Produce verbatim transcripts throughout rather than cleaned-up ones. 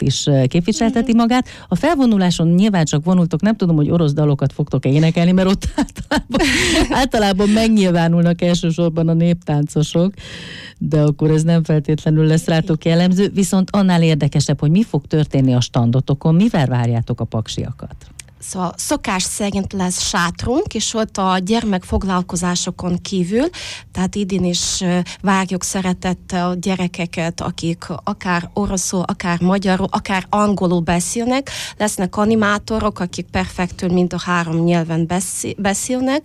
is képviselteti magát. A felvonuláson nyilván csak vonultok, nem tudom, hogy orosz dalokat fogtok énekelni, mert ott általában, általában megnyilvánulnak elsősorban a néptáncosok, de akkor ez nem feltétlenül lesz rátok jellemző, viszont annál érdekesebb, hogy mi fog történni a standotokon, mivel várjátok a paksiakat? Szóval szokás szerint lesz sátrunk, és ott a gyermekfoglalkozásokon kívül, tehát idén is várjuk szeretettel a gyerekeket, akik akár oroszul, akár magyarul, akár angolul beszélnek. Lesznek animátorok, akik perfektül mind a három nyelven beszélnek,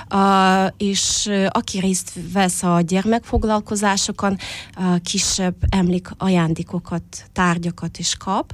és aki részt vesz a gyermekfoglalkozásokon, kisebb emlék ajándékokat, tárgyakat is kap.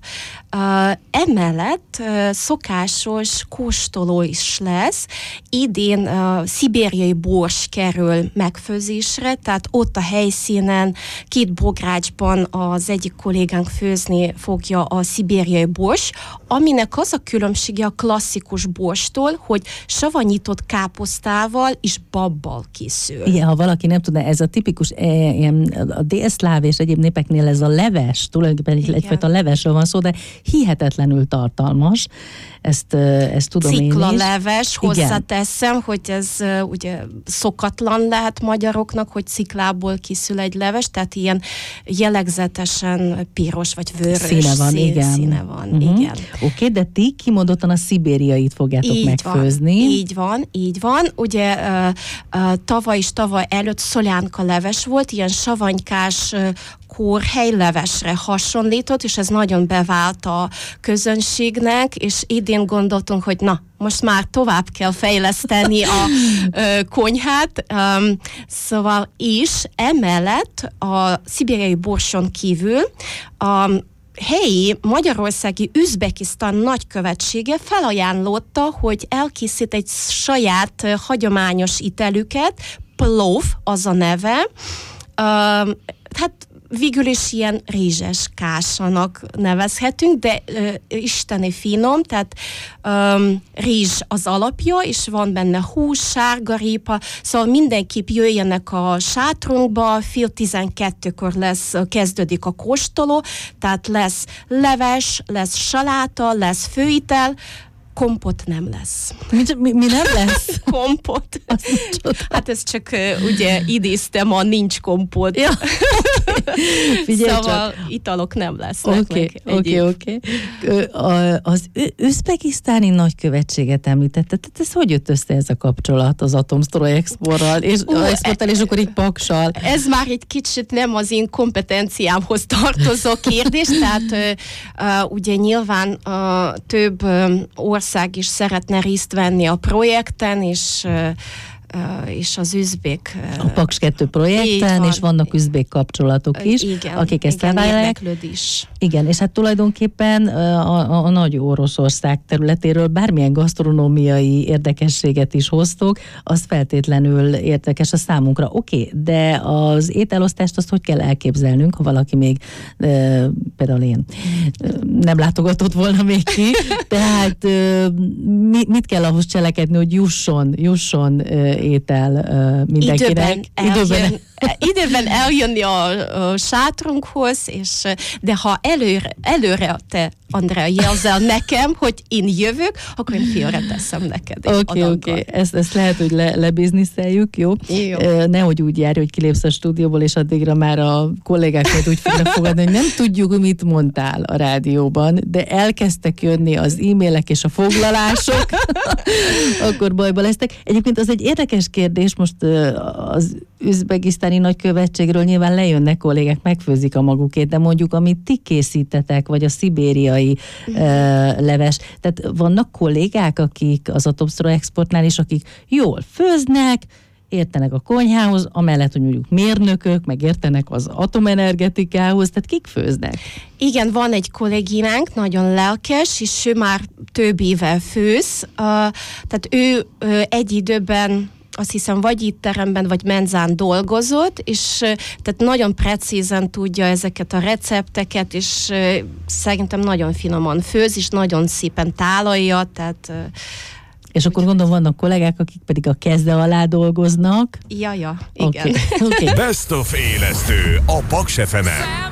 Emellett szokásos kóstoló is lesz. Idén uh, szibériai bors kerül megfőzésre, tehát ott a helyszínen, két bográcsban az egyik kollégánk főzni fogja a szibériai bors, aminek az a különbsége a klasszikus borstól, hogy savanyított káposztával és babbal készül. Igen, ha valaki nem tudna, ez a tipikus e, ilyen, a délszláv és egyéb népeknél ez a leves, tulajdonképpen egy, egyfajta levesről van szó, de hihetetlenül tartalmas. Ezt, ezt tudom én is. Ciklaleves, hozzáteszem, hogy ez uh, ugye szokatlan lehet magyaroknak, hogy ciklából készül egy leves, tehát ilyen jellegzetesen piros vagy vörös színe van, szín, igen. Színe van, uh-huh. igen. Oké, okay, de ti kimondottan a szibériait fogjátok így megfőzni. Van, így van, így van. Ugye uh, uh, tavaly és tavaly előtt szolánka leves volt, ilyen savanykás uh, kórhelylevesre hasonlított, és ez nagyon bevált a közönségnek, és idén gondoltunk, hogy na, most már tovább kell fejleszteni a ö, konyhát, um, szóval is emellett a szibériai borson kívül a helyi magyarországi Üzbegisztán nagykövetsége felajánlotta, hogy elkészít egy saját uh, hagyományos ételüket, plov az a neve, um, hát végül is ilyen rizses kásának nevezhetünk, de uh, isteni finom, tehát um, rizs az alapja, és van benne hús, sárgarépa, szóval mindenképp jöjjenek a sátrunkba, fél tizenkettőkor lesz, kezdődik a kóstoló, tehát lesz leves, lesz saláta, lesz főétel, kompot nem lesz. Mi, mi, mi nem lesz? Kompot. Hát ez csak uh, ugye idéztem, a nincs kompot. Ja. Szóval csak. Italok nem lesznek. Oké, oké, oké. Az üzbegisztáni nagykövetséget említette, tehát ez hogy jött össze ez a kapcsolat az Atomsztroj Exporral, és, uh, exporttal, és akkor így Paksal? Ez már egy kicsit nem az én kompetenciámhoz tartozó kérdés, tehát uh, uh, ugye nyilván uh, több uh, ország is szeretne részt venni a projekten, és uh, és az üzbék... A Paks kettő projekten, van. És vannak üzbék kapcsolatok is, igen, akik ezt felvállalják. Igen, és hát tulajdonképpen a, a, a nagy Oroszország területéről bármilyen gasztronómiai érdekességet is hoztok, az feltétlenül érdekes a számunkra. Oké, okay, de az ételosztást azt hogy kell elképzelnünk, ha valaki még, e, például én nem látogatott volna még ki, tehát e, mit kell ahhoz cselekedni, hogy jusson, jusson e, étel uh, mindenkinek. Időben, eljön, időben eljönni a, a sátrunkhoz, és, de ha előre, előre te, Andrea, jelzel nekem, hogy én jövök, akkor én félre teszem neked. Oké, okay, oké. Okay. Ezt, ezt lehet, hogy le, lebizniszeljük, jó? jó. Uh, nehogy úgy járj, hogy kilépsz a stúdióból, és addigra már a kollégák majd úgy fognak fogadni, hogy nem tudjuk, mit mondtál a rádióban, de elkezdtek jönni az e-mailek és a foglalások, akkor bajba lesztek. Egyébként az egy érdekes kérdés, most uh, az üzbegisztáni nagykövetségről nyilván lejönnek kollégák, megfőzik a magukét, de mondjuk, amit ti készítetek, vagy a szibériai uh, leves, tehát vannak kollégák, akik az Atomsztroj Exportnál is, akik jól főznek, értenek a konyhához, amellett, hogy mondjuk mérnökök, meg értenek az atomenergetikához, tehát kik főznek? Igen, van egy kollégínánk, nagyon lelkes, és ő már több éve főz, uh, tehát ő uh, egy időben azt hiszem, vagy étteremben, vagy menzán dolgozott, és tehát nagyon precízen tudja ezeket a recepteket, és uh, szerintem nagyon finoman főz, és nagyon szépen tálalja, tehát... Uh, és akkor gondolom vannak kollégák, akik pedig a keze alá dolgoznak. Ja, ja, igen. Okay. Okay. Best of élesztő a Paks ef emen.